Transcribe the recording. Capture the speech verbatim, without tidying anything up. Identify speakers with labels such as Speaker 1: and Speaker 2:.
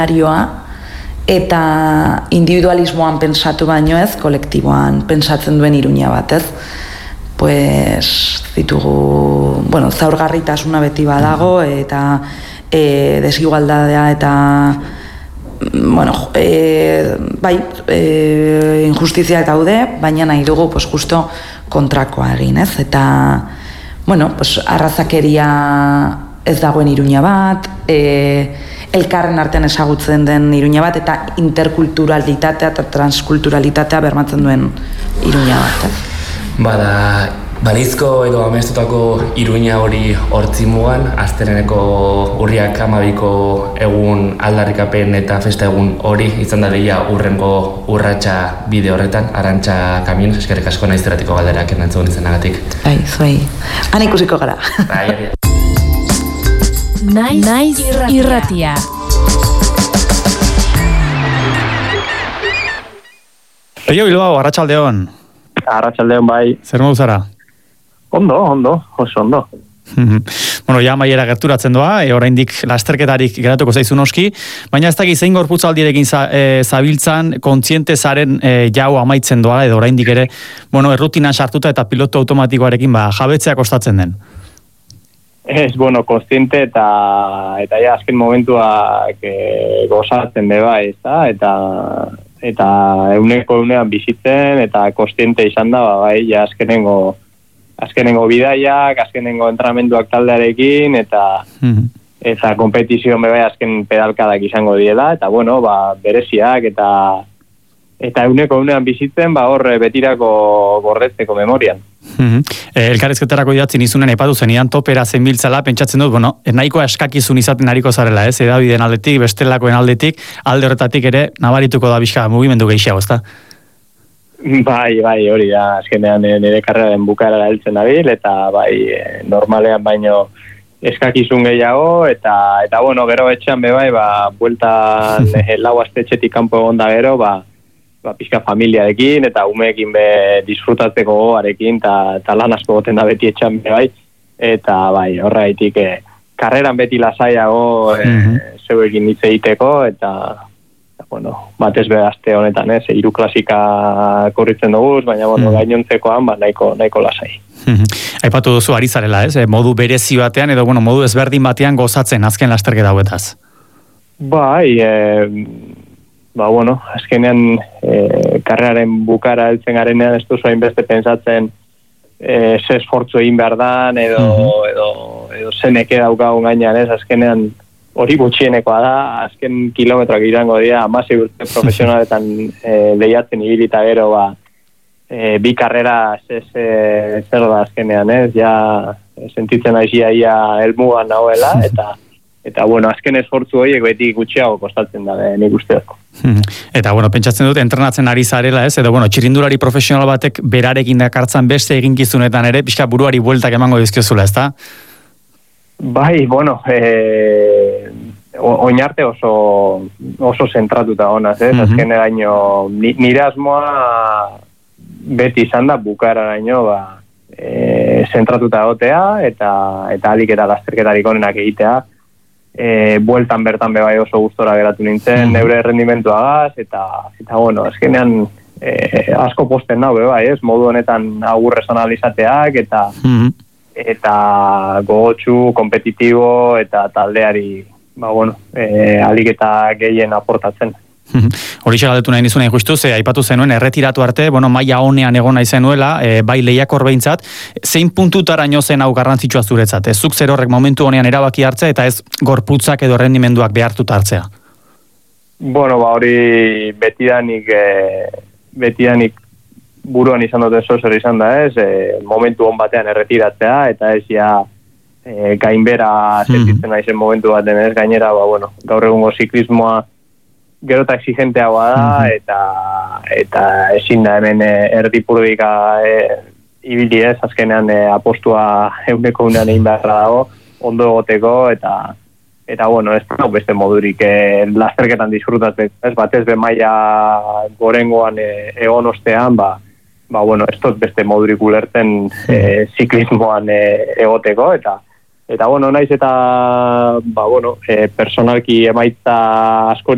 Speaker 1: eta individualismoan pentsatu baino ez, kolektiboan pentsatzen duen Iruña bat, ez? Pues ditugu, bueno, zaurgarritasuna beti badago eta e, desigualdadea eta bueno, e, bai, e, injustizia daude, baina nahi dugu pues justo kontrakoa egin, ez? Eta bueno, pues arrazakeria ez dagoen Iruña bat, e, elkarren artean ezagutzen den Iruña bat eta interkulturalitatea eta transkulturalitatea bermatzen duen Iruña bat, ez?
Speaker 2: Bada, balizko edo amestutako Iruña hori hortzi mugan, astereneko urriak amabiko egun aldarrikapen eta festa egun hori izan da deia urrengo urratsa bide horretan, Arantxa Kamion, eskerrik asko naizteratiko galderak entzun izanagatik.
Speaker 1: Bai, zuei. Han ikusiko gara.
Speaker 2: Bai,
Speaker 3: Naiz, Naiz irratia.
Speaker 4: Peio Bilbao, arratsaldeon.
Speaker 5: Arratsaldeon bai.
Speaker 4: Zer modu zara?
Speaker 5: Ondo, ondo, oso ondo.
Speaker 4: Bueno, ja maiera gerturatzen doa, e, oraindik lasterketarik geratuko zaizu noski, baina ez dakit zein gorputzaldirekin za, e, zabiltzan, kontziente zaren e, jau amaitzen doa, edo oraindik ere, bueno, errutina sartuta eta piloto automatikoarekin ba, jabetzea kostatzen den.
Speaker 5: Ez, bueno, kontziente eta eta ja azken momentuak e, gozatzen be bai, ezta? Eta eta euneko eunean bizitzen eta kontziente izan da, ba, bai, ja azkenengo azkenengo bidaiak, azkenengo entrenamenduak taldearekin eta mm-hmm. eta kompetizio be bai azken pedalkadak izango diela eta bueno, ba bereziak eta eta euneko eunean bizitzen, ba hor betirako gordetzeko memorian.
Speaker 4: Mm-hmm. E, elkarrizketarako idatzin izunen epatu zenidan topera zenbiltzala, pentsatzen dut, bueno, nahiko eskakizun izaten hariko zarela, ez? Edabideen aldetik, bestelakoen aldetik, alde horretatik ere nabarituko da bizka mugimendu gehiago, ezta?
Speaker 5: Bai, bai, hori da, azkenean nire karreraren bukaerara heltzen dabil, eta bai, normalean baino eskakizun gehiago, eta, eta bueno, gero etxean be bai, ba, bueltan lau astetxetik kanpo egon da gero, ba, ba, pixka familiarekin eta umeekin be disfrutatzeko gogoarekin eta, eta lan asko goten da beti etxan be bai eta bai, horreitik e, karreran beti lasaiago e, mm-hmm. zeuekin hitz egiteko eta bueno, batez be aste honetan ez, hiru klasika korritzen dugu, baina bueno, mm-hmm. gainontzekoan ba, nahiko, nahiko lasai.
Speaker 4: Mm-hmm. Aipatu duzu ari zarela, ez? Modu berezi batean edo bueno, modu ezberdin batean gozatzen azken lasterketa hauetaz.
Speaker 5: Bai, e, ba, bueno, azkenean e, karreraren bukara heltzen garenean ez duzu hainbeste pensatzen e, ze esfortzu egin behar dan edo, mm-hmm. edo, edo zeneke daukagun gainean ez, azkenean hori gutxienekoa da, azken kilometroak irango dira, amasi urte profesionaletan e, lehiatzen ibilita gero ba, e, bi karrera ez, ez, zer da azkenean ez, ja sentitzen aizia ia helmugan nagoela eta Eta, bueno, azken esfortzu horiek beti gutxiago kostatzen da, nik usteako.
Speaker 4: Eta, bueno, pentsatzen dut, entrenatzen ari zarela, ez? Edo, bueno, txirindulari profesional batek berarekin dakartzan beste eginkizunetan ere, pixka buruari bueltak emango dizkiozula, ezta?
Speaker 5: Bai, bueno, e, oinarte oso, oso zentratuta honaz, ez? Mm-hmm. Azken eraino, nire asmoa beti izan da, bukara eraino, ba, e, zentratuta egotea, eta, eta alik eta lasterketarik onenak egitea, E, bueltan bertan bebai oso gustora geratu nintzen, mm. neure rendimentuagaz, eta, eta bueno, azkenean e, asko posten nau bebai, ez, modu honetan agurrezan analizateak, eta, mm. eta gogotsu, kompetitibo, eta taldeari, ba bueno, e, alik eta gehien aportatzen.
Speaker 4: Horixe galdetu nahi nizuen justu, ze aipatu zenuen erretiratu arte, bueno, maila honean egon nahi zenuela, e, bai lehiakor behintzat, zein puntutaraino zen hau garrantzitsua zuretzat? Ez zuk zer horrek momentu honean erabaki hartzea eta ez gorputzak edo rendimenduak behartuta hartzea?
Speaker 5: Bueno, ba hori betidanik, e, betidanik buruan izan dute zozer izan da ez, e, momentu hon batean erretiratzea, eta ez ja e, gainbera sentitzen naizen momentu baten ez, gainera, ba bueno, gaur egungo ziklismoa gero eta exigenteagoa da, mm-hmm. eta eta ezin da hemen erdipurdika e, ibili ez, azkenean e, apostua euneko unean egin beharra dago, ondo egoteko, eta eta bueno, ez da beste modurik e, lasterketan disfrutatzeko, ez batez be maila gorengoan e, egon ostean, ba, ba bueno, ez dut beste modurik ulertzen e, ziklismoan e, egoteko, eta eta bueno, naiz eta ba bueno, e, personalki emaitza askori